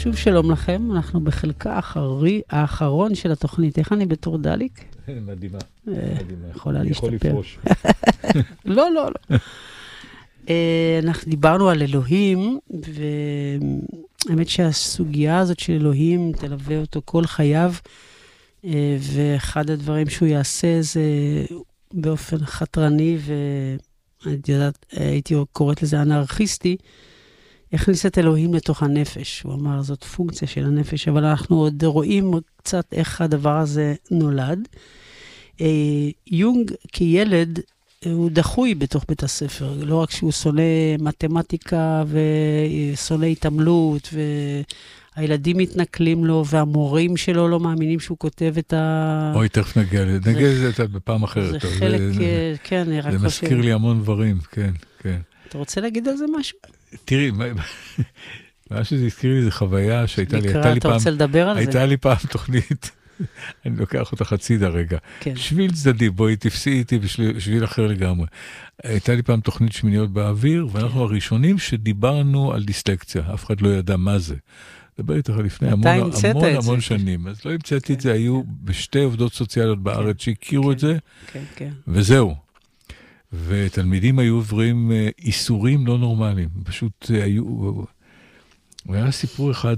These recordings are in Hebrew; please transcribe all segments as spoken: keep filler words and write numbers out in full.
שוב שלום לכם, אנחנו בחלקה האחרי, האחרון של התוכנית. איך אני בתור דליק? מדהימה. יכולה להשתפר. יכול לפרוש. לא, לא, לא. אנחנו דיברנו על אלוהים, והאמת שהסוגיה הזאת של אלוהים תלווה אותו כל חייו, ואחד הדברים שהוא יעשה זה באופן חתרני, והייתי קוראת לזה אנרכיסטי, הכניס את אלוהים לתוך הנפש. הוא אמר, זאת פונקציה של הנפש, אבל אנחנו עוד רואים קצת איך הדבר הזה נולד. יונג כילד, הוא דחוי בתוך בית הספר, לא רק שהוא שונא מתמטיקה ושונא התעמלות, והילדים מתנכלים לו, והמורים שלו לא מאמינים שהוא כותב את ה... אוי, תכף נגיע, נגיע לזה בפעם אחרת. זה חלק, כן, אני רק חושב. זה מזכיר לי המון דברים, כן, כן. אתה רוצה להגיד על זה משהו? תראי, מה שזה הזכיר לי זה חוויה שהייתה לי, הייתה לי פעם... אתה רוצה לדבר על זה? הייתה לי פעם תוכנית, אני לוקח אותך הצידה רגע. שביל צדדי, בואי תפסי איתי בשביל אחר לגמרי. הייתה לי פעם תוכנית שמיניות באוויר, ואנחנו הראשונים שדיברנו על דיסלקציה. אף אחד לא ידע מה זה. דבר איתך לפני המון המון המון שנים. אז לא המצאתי את זה, היו בשתי עובדות סוציאליות בארץ שהכירו את זה, וזהו. ותלמידים היו עוברים איסורים לא נורמליים. פשוט היו... והיה סיפור אחד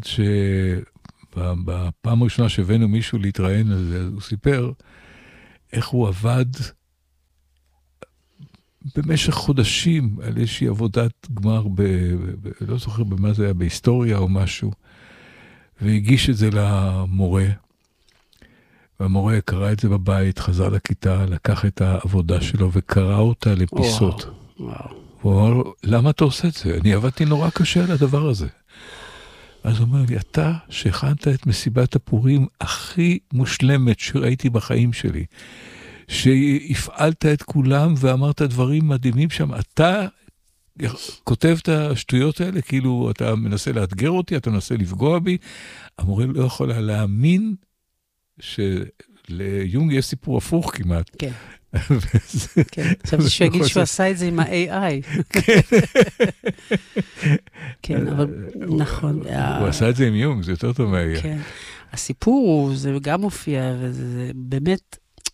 שבפעם הראשונה שהבאנו מישהו להתראיין על זה, הוא סיפר איך הוא עבד במשך חודשים על איזושהי עבודת גמר, ב, ב, לא זוכר במה זה היה, בהיסטוריה או משהו, והגיש את זה למורה, והמורה קרא את זה בבית, חזר לכיתה, לקח את העבודה שלו וקרא אותה לפיסות. וואו, וואו. הוא אמר לו, למה אתה עושה את זה? אני עבדתי נורא קשה על הדבר הזה. אז הוא אומר לי, אתה שהכנת את מסיבת הפורים הכי מושלמת שראיתי בחיים שלי, שהפעלת את כולם ואמרת דברים מדהימים שם, אתה כותב את השטויות האלה, כאילו אתה מנסה לאתגר אותי, אתה מנסה לפגוע בי. המורה לא יכול להאמין שליונג יש סיפור הפוך כמעט. כן. כן, עכשיו שהוא יגיד שהוא עשה את זה עם ה-איי איי. כן, אבל נכון. הוא עשה את זה עם יונג, זה יותר טוב מה-איי איי. כן, הסיפור הוא, זה גם מופיע, וזה באמת,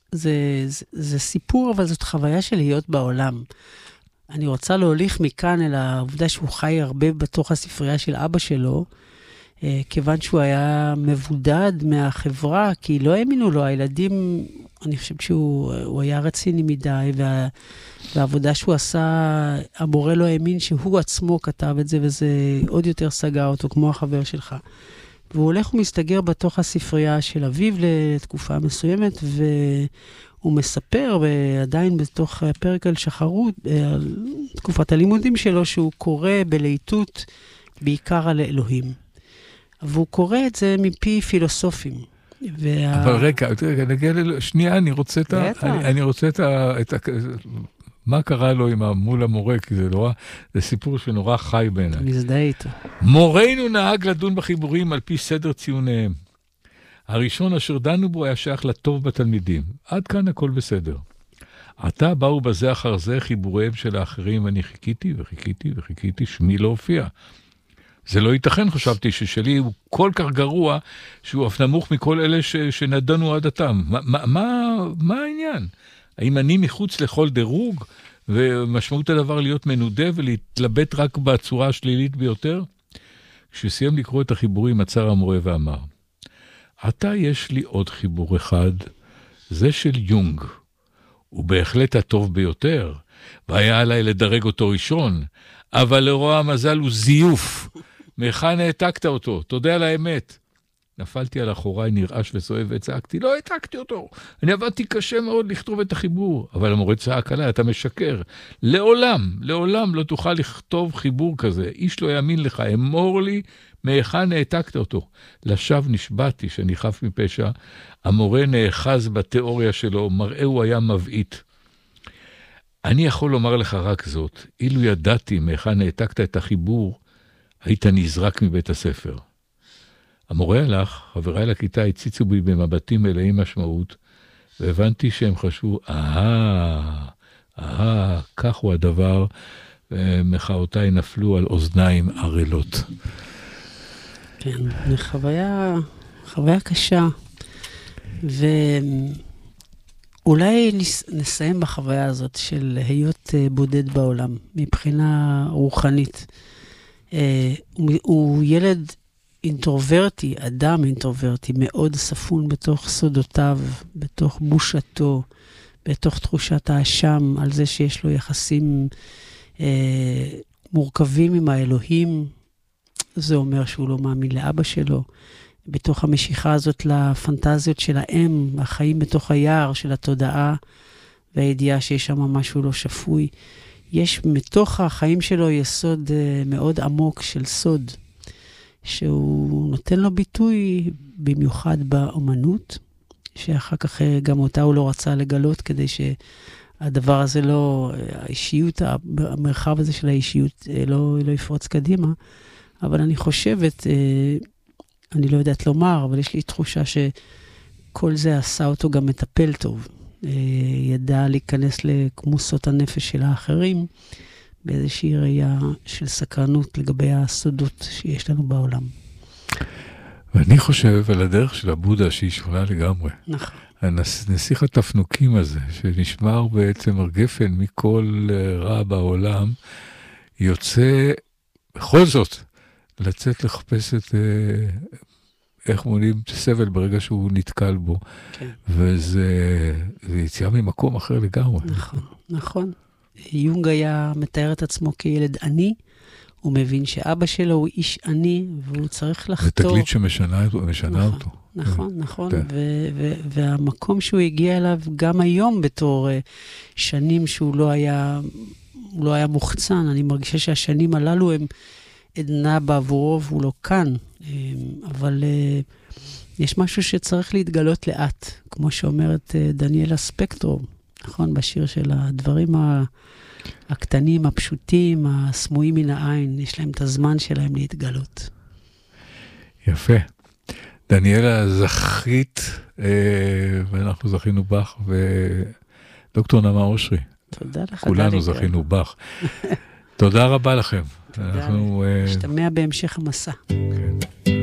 זה סיפור, אבל זאת חוויה של להיות בעולם. אני רוצה להוליך מכאן אל העובדה שהוא חי הרבה בתוך הספרייה של אבא שלו, כיוון שהוא היה מבודד מהחברה, כי לא האמינו לו, הילדים, אני חושב שהוא היה רציני מדי, וה, והעבודה שהוא עשה, המורה לא האמין שהוא עצמו כתב את זה, וזה עוד יותר סגר אותו, כמו החבר שלך. והוא הולך ומסתגר בתוך הספרייה של אביו לתקופה מסוימת, והוא מספר, ועדיין בתוך הפרק על שחרות, על תקופת הלימודים שלו, שהוא קורא בלהיטות בעיקר על אלוהים. והוא קורא את זה מפי פילוסופים. וה... אבל רגע, נגיע ל... שנייה, אני רוצה את ה... אני, אני רוצה את ה... את ה... מה קרה לו עם מול המורה, כי זה נורא, זה סיפור שנורא חי בעיניי. מזדהה איתו. מורנו נהג לדון בחיבורים על פי סדר ציוניהם. הראשון אשר דנו בו היה שייך לטוב בתלמידים. עד כאן הכל בסדר. עתה באו בזה אחר זה חיבוריהם של האחרים, ואני חיכיתי וחיכיתי וחיכיתי, שמי לא הופיע. זה לא ייתכן, חשבתי ששלי הוא כל כך גרוע, שהוא אף נמוך מכל אלה ש, שנדנו עד עתם. מה, מה, מה, מה העניין? האם אני מחוץ לכל דירוג, ומשמעות הדבר להיות מנודה ולהתלבט רק בצורה השלילית ביותר? כשסיים לקרוא את החיבורים, עצר המורה ואמר, עתה יש לי עוד חיבור אחד, זה של יונג. הוא בהחלט הטוב ביותר, והיה עליי לדרג אותו ראשון, אבל לרוע המזל הוא זיוף. מאיכן העתקת אותו? תודה על האמת. נפלתי על אחוריי נרעש וסועב וצעקתי, לא העתקתי אותו. אני עבדתי קשה מאוד לכתוב את החיבור. אבל המורה צעק עליי, אתה משקר. לעולם, לעולם לא תוכל לכתוב חיבור כזה. איש לא יאמין לך, אמור לי מאיכן העתקת אותו. לשווא נשבעתי שאני חף מפשע. המורה נאחז בתיאוריה שלו, מראהו היה מבעית. אני יכול לומר לך רק זאת, אילו ידעתי מאיכן העתקת את החיבור, היית נזרק מבית הספר. המורה הלך, חבריי לכיתה הציצו בי במבטים מלאים משמעות, והבנתי שהם חשבו, אה, אה, כך הוא הדבר, ומחאותיי נפלו על אוזניים ערלות. כן, זו חוויה, חוויה קשה. ואולי נסיים בחוויה הזאת של להיות בודד בעולם, מבחינה רוחנית. הוא ילד אינטרוברטי, אדם אינטרוברטי, מאוד ספון בתוך סודותיו, בתוך בושתו, בתוך תחושת האשם, על זה שיש לו יחסים אה, מורכבים עם האלוהים. זה אומר שהוא לא מאמין לאבא שלו. בתוך המשיכה הזאת לפנטזיות של האם, החיים בתוך היער של התודעה, והידיעה שיש שם משהו לא שפוי. יש מתוך החיים שלו יסוד אה, מאוד עמוק של סוד, שהוא נותן לו ביטוי במיוחד באומנות, שאחר כך גם אותה הוא לא רצה לגלות, כדי שהדבר הזה לא, האישיות, המרחב הזה של האישיות לא, לא יפרוץ קדימה. אבל אני חושבת, אני לא יודעת לומר, אבל יש לי תחושה שכל זה עשה אותו גם מטפל טוב. ידע להיכנס לכמוסות הנפש של האחרים, באיזושהי ראייה של סקרנות לגבי הסודות שיש לנו בעולם. ואני חושב על הדרך של הבודה שהיא שונה לגמרי. נכון. הנסיך התפנוקים הזה, שנשמר בעצם הגפן מכל רע בעולם, יוצא בכל זאת לצאת לחפש את איך מונים את הסבל ברגע שהוא נתקל בו. כן. וזה יציאה ממקום אחר לגמרי. נכון, נכון. יונג היה מתאר את עצמו כילד עני, הוא מבין שאבא שלו הוא איש עני, והוא צריך לחתור. זה תגלית שמשנה אותו. נכון, נכון, נכון. והמקום שהוא הגיע אליו גם היום בתור שנים שהוא לא היה, הוא לא היה מוחצן, אני מרגישה שהשנים הללו הם עדנה בעבורו, והוא לא כאן. אבל יש משהו שצריך להתגלות לאט, כמו שאומרת דניאלה ספקטור, נכון, בשיר של הדברים הקטנים, הפשוטים, הסמויים מן העין, יש להם את הזמן שלהם להתגלות. יפה. דניאלה, זכית, ואנחנו זכינו בך, ודוקטור נעמה אושרי. תודה לך. כולנו זכינו בך. תודה רבה לכם. תודה. נשתמע בהמשך המסע. כן.